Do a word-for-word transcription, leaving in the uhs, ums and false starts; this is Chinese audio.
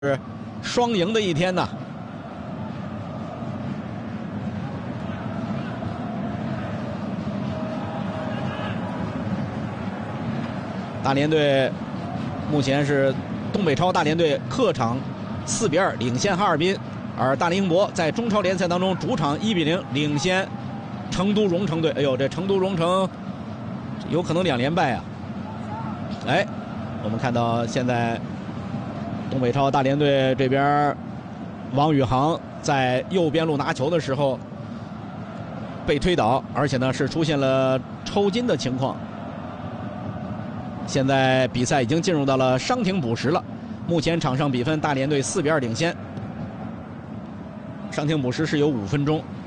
是双赢的一天呐。大连队目前是东北超大连队客场四比二领先哈尔滨，而大连英博在中超联赛当中主场一比零领先成都蓉城队。哎呦，这成都蓉城有可能两连败啊！哎，我们看到现在东北超大连队这边王宇航在右边路拿球的时候被推倒，而且呢是出现了抽筋的情况。现在比赛已经进入到了伤停补时了，目前场上比分大连队四比二领先，伤停补时是有五分钟。